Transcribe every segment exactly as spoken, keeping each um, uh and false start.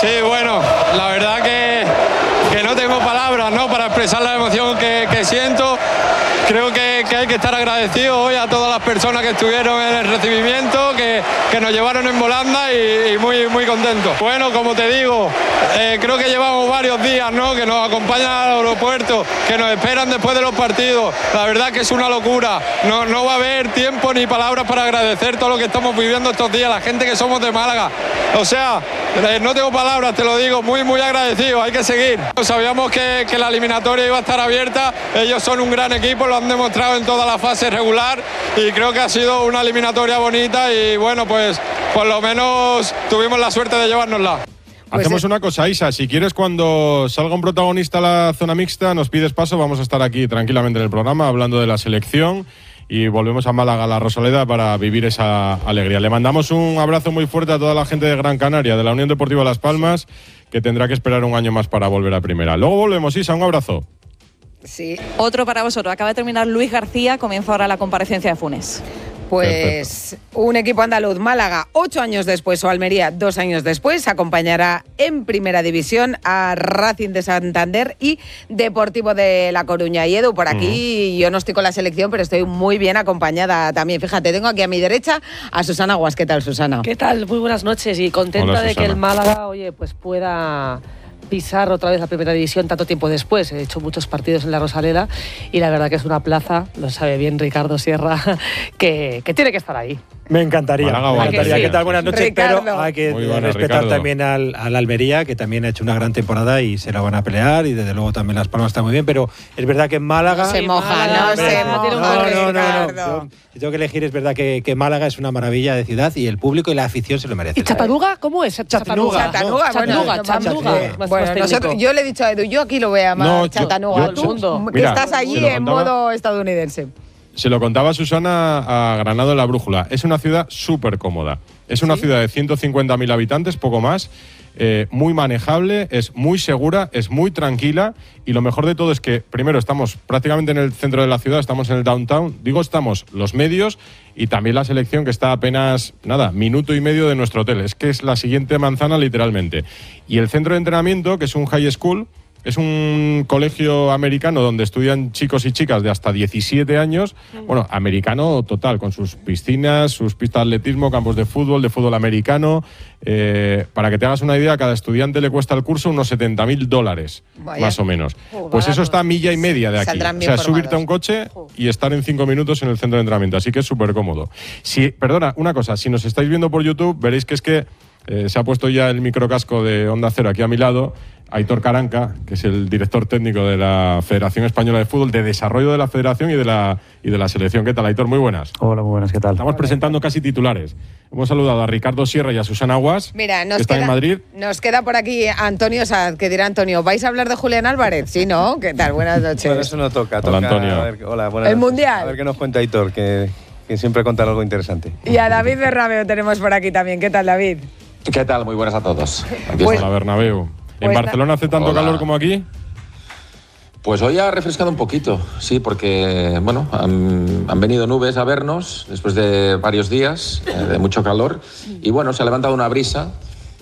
Sí, bueno, la verdad que, que no tengo palabras, ¿no?, para expresar la emoción que, que siento. Creo que, que hay que estar agradecido hoy a todas las personas que estuvieron en el recibimiento, que, que nos llevaron en volanda y, y muy, muy contentos. Bueno, como te digo, eh, creo que llevamos varios días, ¿no?, que nos acompañan al aeropuerto, que nos esperan después de los partidos. La verdad que es una locura. No, no va a haber tiempo ni palabras para agradecer todo lo que estamos viviendo estos días, la gente que somos de Málaga. O sea, eh, no tengo palabras, te lo digo, muy, muy agradecido, hay que seguir. Sabíamos que, que la eliminatoria iba a estar abierta, ellos son un gran equipo, lo han demostrado en toda la fase regular y creo que ha sido una eliminatoria bonita y bueno, pues por lo menos tuvimos la suerte de llevárnosla. Pues hacemos una cosa, Isa, si quieres cuando salga un protagonista a la zona mixta, nos pides paso, vamos a estar aquí tranquilamente en el programa hablando de la selección y volvemos a Málaga, a la Rosaleda, para vivir esa alegría. Le mandamos un abrazo muy fuerte a toda la gente de Gran Canaria, de la Unión Deportiva Las Palmas, que tendrá que esperar un año más para volver a primera. Luego volvemos, Isa, un abrazo. Sí. Otro para vosotros. Acaba de terminar Luis García, comienza ahora la comparecencia de Funes. Pues perfecto. Un equipo andaluz, Málaga, ocho años después, o Almería, dos años después, acompañará en Primera División a Racing de Santander y Deportivo de La Coruña. Y Edu, por aquí, uh-huh. yo no estoy con la selección, pero estoy muy bien acompañada también. Fíjate, tengo aquí a mi derecha a Susana Guas. ¿Qué tal, Susana? ¿Qué tal? Muy buenas noches y contenta Hola, de Susana. que el Málaga, oye, pues pueda pisar otra vez la Primera División tanto tiempo después. He hecho muchos partidos en la Rosaleda y la verdad que es una plaza, lo sabe bien Ricardo Sierra, que, que tiene que estar ahí. Me encantaría, Málaga, me encantaría. sí. ¿Qué tal? Buenas noches, Ricardo. pero hay que Muy buena, respetar Ricardo. también al, al Almería, que también ha hecho una gran temporada y se la van a pelear, y desde luego también Las Palmas está muy bien, pero es verdad que en Málaga... No se moja, Málaga, no se Málaga, moja, tiene un No, toque, no, no, no. Ricardo. Yo, si tengo que elegir, es verdad que, que Málaga es una maravilla de ciudad y el público y la afición se lo merecen. ¿Y Chatanuga? ¿Cómo es? Chatanuga. Chattanooga, Chattanooga, bueno, Chattanooga, no, Chattanooga. vamos, eh, Más- bueno, más nosotros, técnico. yo le he dicho a Edu, yo aquí lo voy a llamar No, yo- Chattanooga, yo- tú, todo el mundo. que Mira, estás allí se lo en contaba. modo estadounidense. Se lo contaba Susana a Granado en La Brújula. Es una ciudad súper cómoda. Es una ¿Sí? ciudad de ciento cincuenta mil habitantes, poco más. Eh, muy manejable, es muy segura, es muy tranquila. Y lo mejor de todo es que, primero, estamos prácticamente en el centro de la ciudad, estamos en el downtown. Digo, estamos los medios y también la selección, que está a apenas, nada, minuto y medio de nuestro hotel. Es que es la siguiente manzana, literalmente. Y el centro de entrenamiento, que es un high school, es un colegio americano donde estudian chicos y chicas de hasta diecisiete años, bueno, americano total, con sus piscinas, sus pistas de atletismo, campos de fútbol, de fútbol americano. Eh, para que te hagas una idea, a cada estudiante le cuesta el curso unos setenta mil dólares, Vaya. más o menos. Oh, Pues eso barato. está a milla y media de aquí. Saldrán O bien sea, subirte a un formados. coche y estar en cinco minutos en el centro de entrenamiento, así que es súper cómodo. Si, perdona, una cosa, si nos estáis viendo por YouTube, veréis que es que eh, se ha puesto ya el microcasco de Onda Cero aquí a mi lado, Aitor Caranca, que es el director técnico de la Federación Española de Fútbol, de desarrollo de la Federación y de la, y de la selección. ¿Qué tal, Aitor? Muy buenas. Hola, muy buenas, ¿qué tal? Estamos presentando casi titulares. Hemos saludado a Ricardo Sierra y a Susana Guas, Mira, que nos están queda, en Madrid. nos queda por aquí Antonio Saad, que dirá Antonio, ¿vais a hablar de Julián Álvarez? Sí, ¿no? ¿Qué tal? Buenas noches. Bueno, eso no toca. Hola, toca Antonio. A ver, hola, buenas El noches. Mundial. A ver qué nos cuenta Aitor, que, que siempre contar algo interesante. Y a David Bernabeu tenemos por aquí también. ¿Qué tal, David? ¿Qué tal? Muy buenas a todos. Aquí Pues- a la Bernabéu. ¿En pues Barcelona hace tanto Hola. calor como aquí? Pues hoy ha refrescado un poquito, sí, porque bueno, han, han venido nubes a vernos después de varios días eh, de mucho calor y bueno, se ha levantado una brisa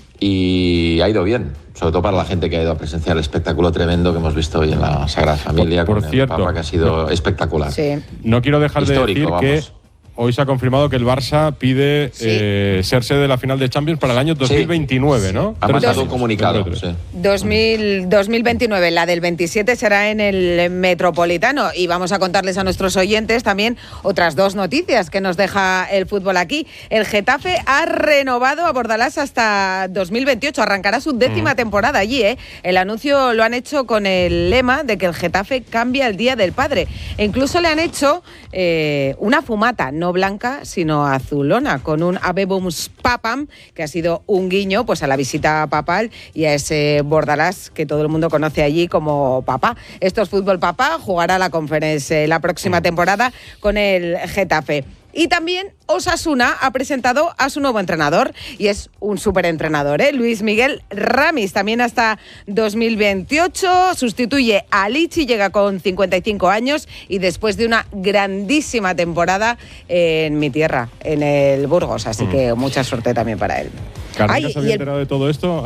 y ha ido bien, sobre todo para la gente que ha ido a presenciar el espectáculo tremendo que hemos visto hoy en la Sagrada Familia Por- por con cierto, el Papa, que ha sido no. espectacular. Sí. No quiero dejar Histórico, de decir vamos. que hoy se ha confirmado que el Barça pide Sí. eh, ser sede de la final de Champions para el año dos mil veintinueve, ¿no? Ha Tres mandado un años. comunicado. Tres, tres. Sí. dos mil, dos mil veintinueve, la del veintisiete será en el Metropolitano y vamos a contarles a nuestros oyentes también otras dos noticias que nos deja el fútbol aquí. El Getafe ha renovado a Bordalás hasta dos mil veintiocho, arrancará su décima temporada allí, ¿eh? El anuncio lo han hecho con el lema de que el Getafe cambia el Día del Padre e incluso le han hecho eh, una fumata, no blanca, sino azulona, con un Habebums Papam, que ha sido un guiño pues a la visita papal y a ese Bordalás que todo el mundo conoce allí como papá. Esto es Fútbol Papá, jugará la Conference eh, la próxima temporada con el Getafe. Y también Osasuna ha presentado a su nuevo entrenador y es un superentrenador, ¿eh? Luis Miguel Ramis, también hasta dos mil veintiocho, sustituye a Lichi, llega con cincuenta y cinco años y después de una grandísima temporada en mi tierra, en el Burgos, así que mucha suerte también para él. ¿Caranca Ay, se y había el- enterado de todo esto?